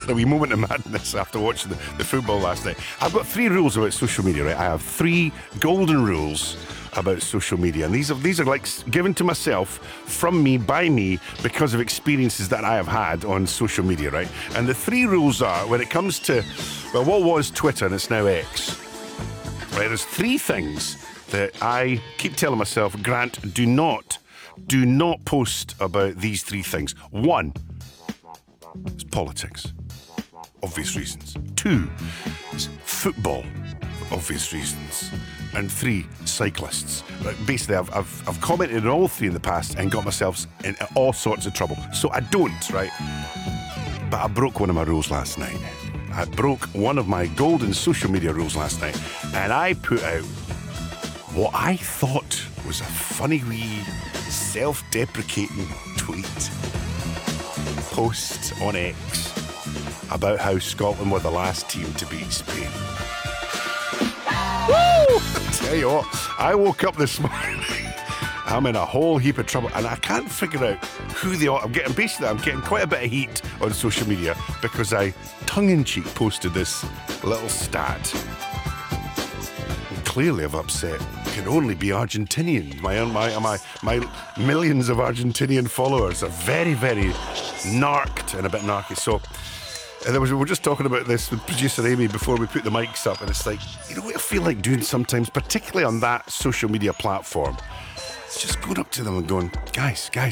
a wee moment of madness after watching the football last night. I've got 3 rules about social media, right? I have 3 golden rules about social media, and these are like given to myself from me by me because of experiences that I have had on social media, right? And the 3 rules are, when it comes to, well, what was Twitter and it's now X, right? There's 3 things that I keep telling myself, Grant, do not post about these 3 things. 1, it's politics, obvious reasons. 2, it's football, for obvious reasons. And 3, cyclists. Right, basically, I've commented on all 3 in the past and got myself in all sorts of trouble. So I don't, right? But I broke one of my rules last night. I broke one of my golden social media rules last night, and I put out what I thought was a funny wee self-deprecating tweet post on X about how Scotland were the last team to beat Spain. Woo! I tell you what, I woke up this morning, I'm in a whole heap of trouble, and I can't figure out who they are. I'm getting quite a bit of heat on social media because I tongue-in-cheek posted this little stat. And clearly I've upset can only be Argentinian. My millions of Argentinian followers are very, very narked and a bit narky. So we were just talking about this with producer Amy before we put the mics up, and it's like, you know what I feel like doing sometimes, particularly on that social media platform? It's just going up to them and going, guys, do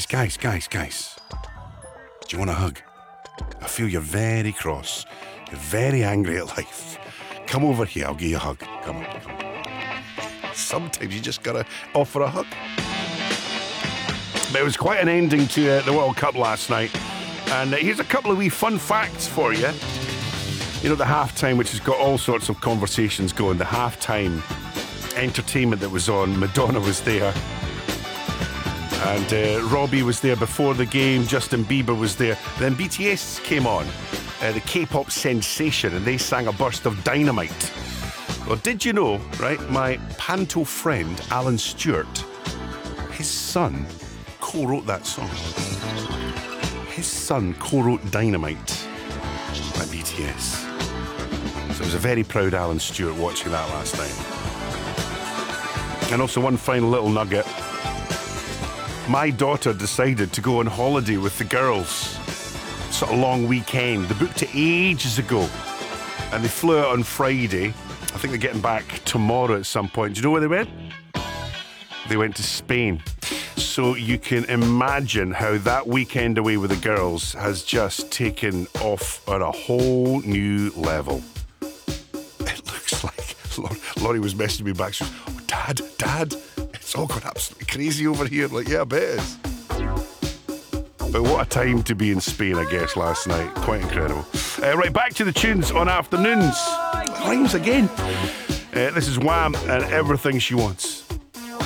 you want a hug? I feel you're very cross. You're very angry at life. Come over here, I'll give you a hug. Come on. Sometimes you just gotta offer a hug. But it was quite an ending to the World Cup last night. And here's a couple of wee fun facts for you. You know, the halftime, which has got all sorts of conversations going, the halftime entertainment that was on, Madonna was there. And Robbie was there before the game, Justin Bieber was there. Then BTS came on, the K-pop sensation, and they sang a burst of dynamite. Well, did you know, right, my panto friend, Alan Stewart, his son co-wrote that song. His son co-wrote Dynamite by BTS. So it was a very proud Alan Stewart watching that last night. And also one final little nugget. My daughter decided to go on holiday with the girls. Sort of long weekend. They booked it ages ago. And they flew out on Friday. I think they're getting back tomorrow at some point. Do you know where they went? They went to Spain. So you can imagine how that weekend away with the girls has just taken off on a whole new level. It looks like Laurie was messaging me back. She was, oh, Dad, it's all gone absolutely crazy over here. Like, yeah, I bet it is. But what a time to be in Spain, I guess, last night. Quite incredible. Right, back to the tunes on afternoons. Rhymes again. This is Wham and Everything She Wants.